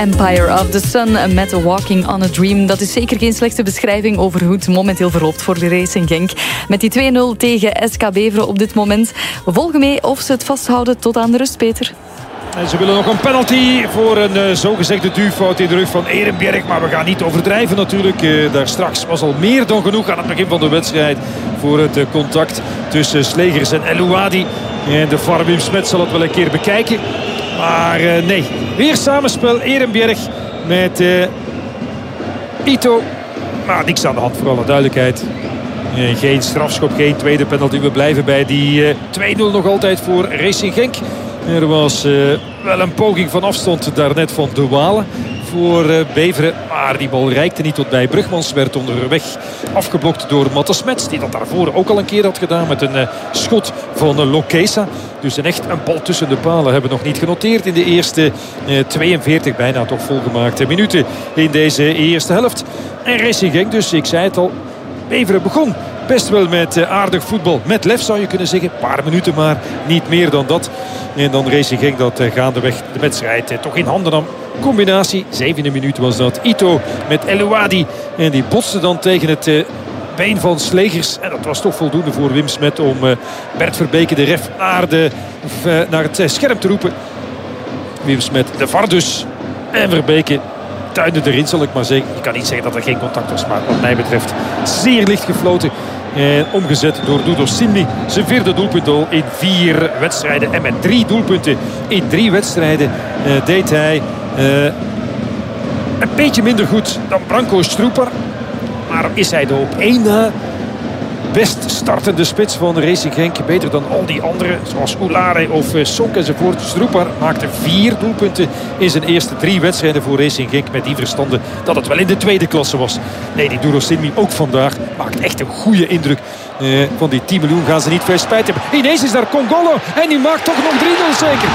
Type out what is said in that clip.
Empire of the Sun met Walking on a Dream. Dat is zeker geen slechte beschrijving over hoe het momenteel verloopt voor de Racing Genk. Met die 2-0 tegen SK Beveren op dit moment. We volgen mee of ze het vasthouden tot aan de rust, Peter. En ze willen nog een penalty voor een zogezegde duwfout in de rug van Ehrenberg. Maar we gaan niet overdrijven natuurlijk. Daar straks was al meer dan genoeg aan het begin van de wedstrijd voor het contact tussen Slegers en Elouadi. En de VAR Wim Smet zal het wel een keer bekijken. Maar nee, weer samenspel. Ehrenberg met Ito. Maar niks aan de hand, voor alle duidelijkheid. Geen strafschop, geen tweede penalty. We blijven bij die 2-0 nog altijd voor Racing Genk. Er was wel een poging van afstand daarnet van De Walen voor Beveren. Maar die bal reikte niet tot bij Brugmans. Werd onderweg afgeblokt door Matte Smets. Die dat daarvoor ook al een keer had gedaan met een schot van Lokesa. Dus een bal tussen de palen hebben we nog niet genoteerd in de eerste 42 bijna toch volgemaakte minuten in deze eerste helft. En Racing Genk dus, ik zei het al, Beveren begon best wel met aardig voetbal. Met lef zou je kunnen zeggen. Een paar minuten maar. Niet meer dan dat. En dan Racing Genk dat gaandeweg de wedstrijd toch in handen nam. Combinatie. 7e minuut was dat. Ito met Elouadi. En die botste dan tegen het been van Slegers. En dat was toch voldoende voor Wim Smet om Bert Verbeke de ref naar het scherm te roepen. Wim Smet de VAR dus. En Verbeke tuinde erin, zal ik maar zeggen. Je kan niet zeggen dat er geen contact was, maar wat mij betreft zeer licht gefloten. En omgezet door Dudo Simli. Zijn 4e doelpunt al in 4 wedstrijden. En met 3 doelpunten in 3 wedstrijden deed hij een beetje minder goed dan Branko Stroepar. Maar is hij de op 1 na best startende spits van de Racing Genk. Beter dan al die anderen, zoals Oulare of Sonk enzovoort. Stroepar maakte 4 doelpunten in zijn eerste 3 wedstrijden voor Racing Genk. Met die verstande dat het wel in de tweede klasse was. Nee, die Duro Sinmi ook vandaag maakt echt een goede indruk. Van die 10 miljoen gaan ze niet veel spijt hebben. Ineens is daar Congolo en die maakt toch nog 3-0 zeker.